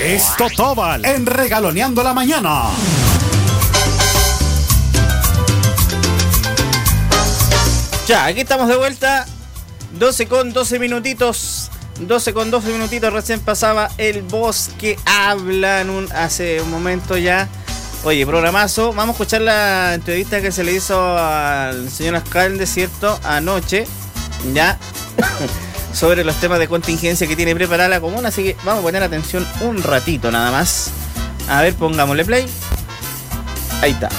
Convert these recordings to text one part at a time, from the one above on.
Es Totóbal en Regaloneando la Mañana. Ya, aquí estamos de vuelta. 12 con 12 minutitos. Recién pasaba el Voz que habla hace un momento ya. Oye, programazo. Vamos a escuchar la entrevista que se le hizo al señor alcalde, ¿cierto? Anoche, ya. Sobre los temas de contingencia que tiene preparada la comuna. Así que vamos a poner atención un ratito nada más. A ver, pongámosle play. Ahí está.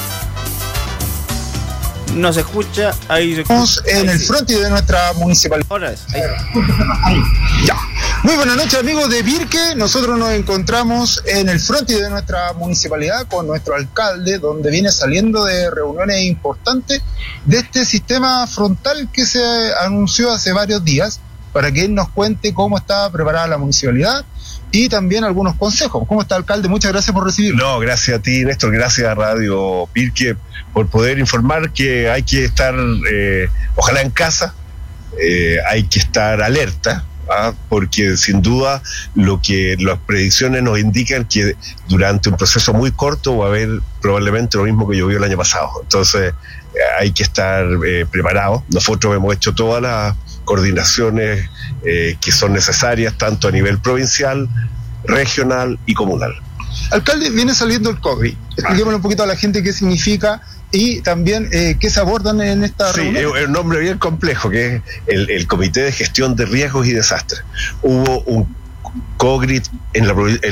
No se escucha, ahí se escucha. En el frontis de nuestra municipalidad. Ahora es, ahí. Ya. Muy buenas noches, amigos de Pirque. Nosotros nos encontramos en el frontis de nuestra municipalidad con nuestro alcalde, donde viene saliendo de reuniones importantes de este sistema frontal que se anunció hace varios días, para que él nos cuente cómo está preparada la municipalidad y también algunos consejos. ¿Cómo está, alcalde? Muchas gracias por recibirnos. No, gracias a ti, Néstor, gracias a Radio Pirque por poder informar que hay que estar, ojalá en casa, hay que estar alerta, porque sin duda las predicciones nos indican que durante un proceso muy corto va a haber probablemente lo mismo que llovió el año pasado. Entonces hay que estar preparados. Nosotros hemos hecho todas las coordinaciones que son necesarias, tanto a nivel provincial, regional y comunal. Alcalde, viene saliendo el COVID. Expliquémosle un poquito a la gente qué significa y también qué se abordan en esta reunión. Sí, es un nombre bien complejo, que es el Comité de Gestión de Riesgos y Desastres. Hubo un COGRIT en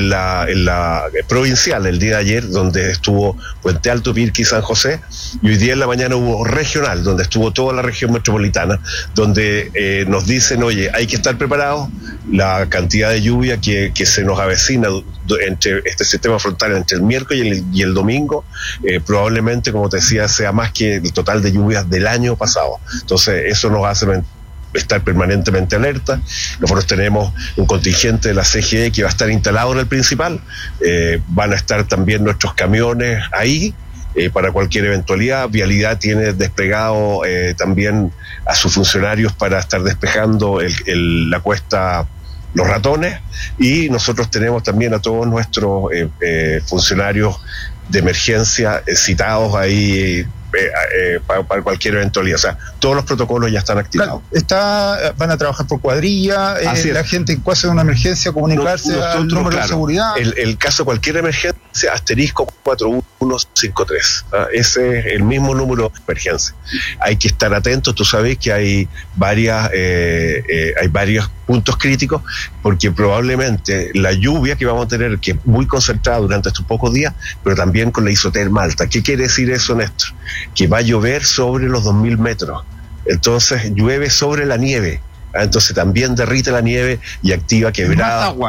la provincial el día de ayer, donde estuvo Puente Alto, Pirque y San José, y hoy día en la mañana hubo regional, donde estuvo toda la región metropolitana, donde nos dicen, oye, hay que estar preparados, la cantidad de lluvia que se nos avecina entre este sistema frontal entre el miércoles y el domingo, probablemente, como te decía, sea más que el total de lluvias del año pasado. Entonces eso nos hace estar permanentemente alerta. Nosotros tenemos un contingente de la CGE que va a estar instalado en el principal, van a estar también nuestros camiones ahí para cualquier eventualidad. Vialidad tiene desplegado también a sus funcionarios para estar despejando la cuesta Los Ratones, y nosotros tenemos también a todos nuestros funcionarios de emergencia citados ahí para cualquier eventualidad. O sea, todos los protocolos ya están activados. Van a trabajar por cuadrilla, la gente en caso de una emergencia comunicarse al número de seguridad. El caso de cualquier emergencia, asterisco 4153. Ese es el mismo número de emergencia. Hay que estar atentos. Tú sabes que hay varios puntos críticos, porque probablemente la lluvia que vamos a tener, que es muy concentrada durante estos pocos días, pero también con la isoterma alta. ¿Qué quiere decir eso, Néstor? Que va a llover sobre los 2000 metros. Entonces llueve sobre la nieve. Entonces también derrite la nieve y activa quebradas